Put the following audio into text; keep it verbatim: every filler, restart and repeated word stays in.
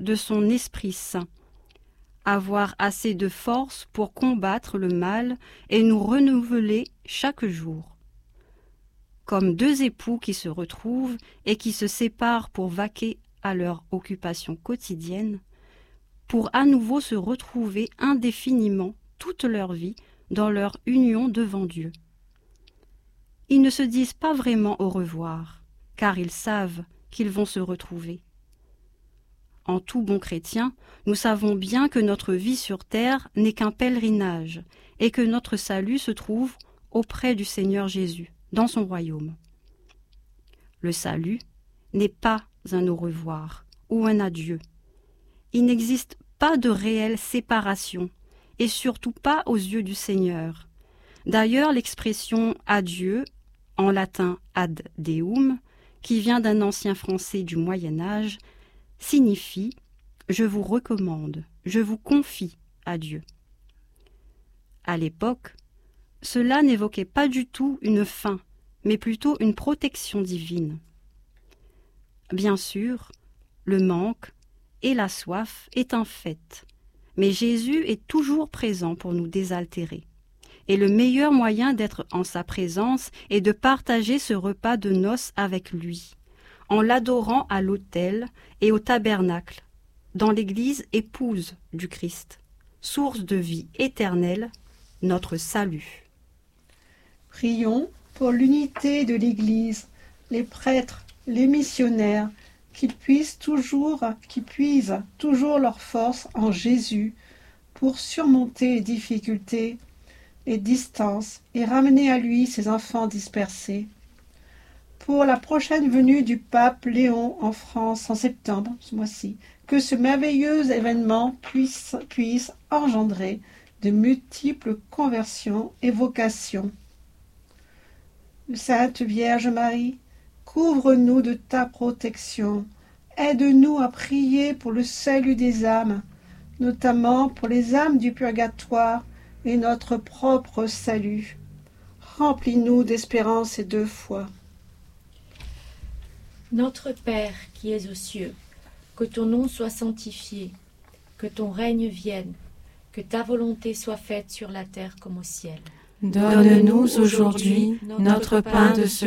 de son Esprit Saint, avoir assez de force pour combattre le mal et nous renouveler chaque jour. Comme deux époux qui se retrouvent et qui se séparent pour vaquer à leur occupation quotidienne, pour à nouveau se retrouver indéfiniment toute leur vie dans leur union devant Dieu. Ils ne se disent pas vraiment au revoir, car ils savent qu'ils vont se retrouver. En tout bon chrétien, nous savons bien que notre vie sur terre n'est qu'un pèlerinage et que notre salut se trouve auprès du Seigneur Jésus, dans son royaume. Le salut n'est pas un au revoir ou un adieu. Il n'existe pas de réelle séparation, et surtout pas aux yeux du Seigneur. D'ailleurs, l'expression « adieu », en latin « ad deum », qui vient d'un ancien français du Moyen-Âge, signifie « je vous recommande, je vous confie à Dieu ». À l'époque, cela n'évoquait pas du tout une fin, mais plutôt une protection divine. Bien sûr, le manque et la soif est un fait, mais Jésus est toujours présent pour nous désaltérer. Et le meilleur moyen d'être en sa présence est de partager ce repas de noces avec lui, en l'adorant à l'autel et au tabernacle, dans l'Église épouse du Christ, source de vie éternelle, notre salut. Prions pour l'unité de l'Église, les prêtres, les missionnaires, qu'ils puissent toujours, qu'ils puisent toujours leur force en Jésus pour surmonter les difficultés, les distances et ramener à lui ses enfants dispersés. Pour la prochaine venue du pape Léon en France en septembre, ce mois-ci, que ce merveilleux événement puisse, puisse engendrer de multiples conversions et vocations. Sainte Vierge Marie, couvre-nous de ta protection, aide-nous à prier pour le salut des âmes, notamment pour les âmes du purgatoire et notre propre salut. Remplis-nous d'espérance et de foi. Notre Père qui es aux cieux, que ton nom soit sanctifié, que ton règne vienne, que ta volonté soit faite sur la terre comme au ciel. Donne-nous aujourd'hui notre pain de ce